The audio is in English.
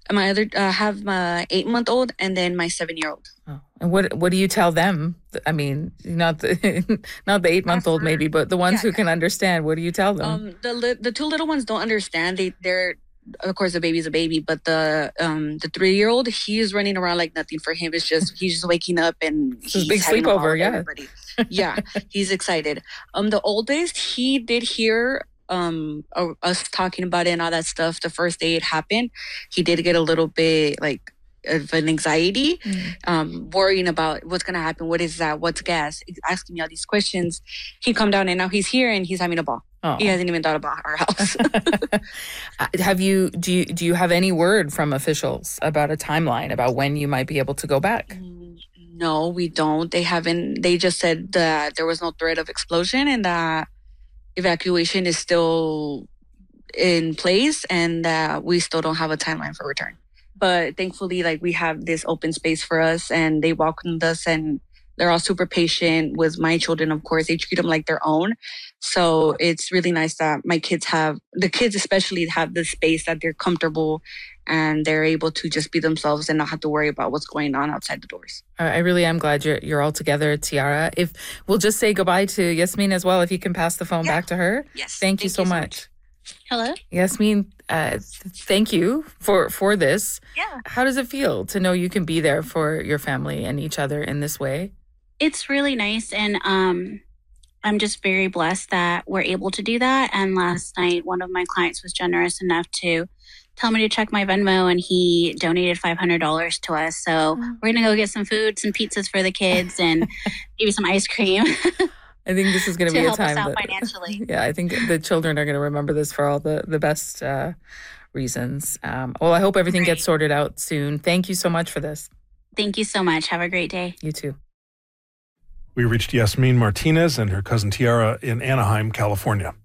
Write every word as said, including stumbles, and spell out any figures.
My other uh, have my eight month old and then my seven year old. Oh. And what what do you tell them? I mean, not the not the eight month old maybe, but the ones Yeah, who yeah. can understand. What do you tell them? Um, the li- the two little ones don't understand. They they're of course the baby's a baby, but the um the three year old he's running around like nothing for him. It's just he's just waking up and It's his he's big having a ball sleepover, with yeah. everybody. Yeah, he's excited. Um, the oldest he did hear um uh, us talking about it and all that stuff. The first day it happened, he did get a little bit like of an anxiety, Mm. um, worrying about what's gonna happen. What is that? What's gas? He's asking me all these questions. He calmed down and now he's here and he's having a ball. Oh. He hasn't even thought about our house. Uh, have you do you do you have any word from officials about a timeline about when you might be able to go back? Mm, No, we don't. They haven't. They just said that there was no threat of explosion and that evacuation is still in place and that we still don't have a timeline for return. But thankfully, like we have this open space for us and they welcomed us and they're all super patient with my children. Of course, they treat them like their own. So it's really nice that my kids have, the kids especially have the space that they're comfortable and they're able to just be themselves and not have to worry about what's going on outside the doors. I I really am glad you're you're all together, Tiara. If we'll just say goodbye to Yasmin as well, if you can pass the phone Yeah. back to her. Yes. Thank you so much. Hello? Yasmin, uh, th- thank you for for this. Yeah. How does it feel to know you can be there for your family and each other in this way? It's really nice. And um, I'm just very blessed that we're able to do that. And last night, one of my clients was generous enough to tell me to check my Venmo, and he donated five hundred dollars to us. So Mm. we're going to go get some food, some pizzas for the kids, and maybe some ice cream I think this is going to to be a help us time out that, financially. yeah, I think the children are going to remember this for all the the best uh, reasons. Um, well, I hope everything Right. gets sorted out soon. Thank you so much for this. Thank you so much. Have a great day. You too. We reached Yasmin Martinez and her cousin Tiara in Anaheim, California.